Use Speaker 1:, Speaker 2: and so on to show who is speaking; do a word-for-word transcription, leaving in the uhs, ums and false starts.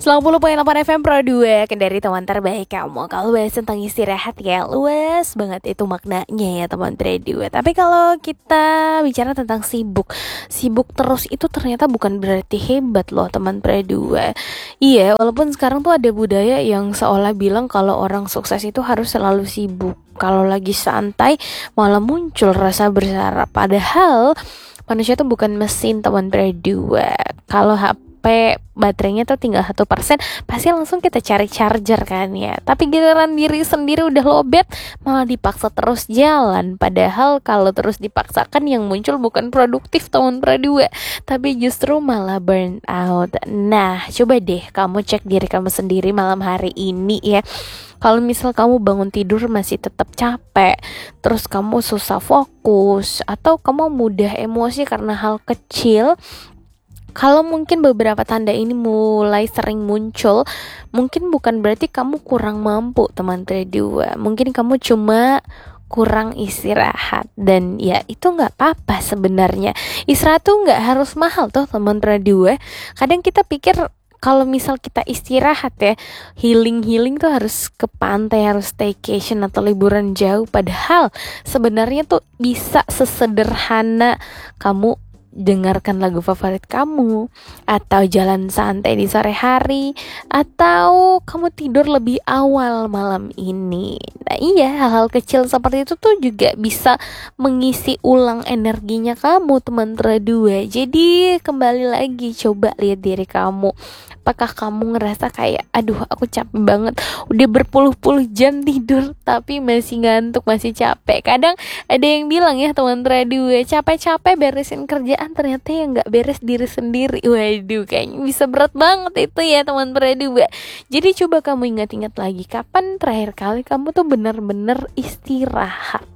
Speaker 1: sembilan puluh koma delapan F M Pro dua Kendari teman terbaik kamu. Kalau bahas tentang istirahat ya luas banget itu maknanya ya teman Pro dua. Tapi kalau kita bicara tentang sibuk Sibuk terus itu ternyata bukan berarti hebat loh teman Pro dua. Iya, walaupun sekarang tuh ada budaya yang seolah bilang kalau orang sukses itu harus selalu sibuk, kalau lagi santai malah muncul rasa bersalah. Padahal manusia tuh bukan mesin teman Pro dua. Kalau H P baterainya tuh tinggal satu persen, pasti langsung kita cari charger kan ya. Tapi giliran diri sendiri udah lowbat, malah dipaksa terus jalan. Padahal kalau terus dipaksakan yang muncul bukan produktif teman Pro dua, tapi justru malah burn out. Nah, coba deh kamu cek diri kamu sendiri malam hari ini ya. Kalau misal kamu bangun tidur masih tetap capek, terus kamu susah fokus, atau kamu mudah emosi karena hal kecil, kalau mungkin beberapa tanda ini mulai sering muncul, mungkin bukan berarti kamu kurang mampu teman Pro dua. Mungkin kamu cuma kurang istirahat. Dan ya itu gak apa-apa sebenarnya. Istirahat tuh gak harus mahal tuh teman Pro dua. Kadang kita pikir kalau misal kita istirahat ya, healing-healing tuh harus ke pantai, harus staycation atau liburan jauh. Padahal sebenarnya tuh bisa sesederhana kamu dengarkan lagu favorit kamu, atau jalan santai di sore hari, atau kamu tidur lebih awal malam ini. Nah iya, hal-hal kecil seperti itu tuh juga bisa mengisi ulang energinya kamu teman Pro dua. Jadi kembali lagi, coba lihat diri kamu. Apakah kamu ngerasa kayak, aduh aku capek banget, udah berpuluh-puluh jam tidur tapi masih ngantuk, masih capek. Kadang ada yang bilang ya teman Pro dua, capek-capek beresin kerjaan, ternyata yang gak beres diri sendiri. Waduh, kayaknya bisa berat banget itu ya teman Pro dua. Jadi coba kamu ingat-ingat lagi, kapan terakhir kali kamu tuh benar-benar istirahat.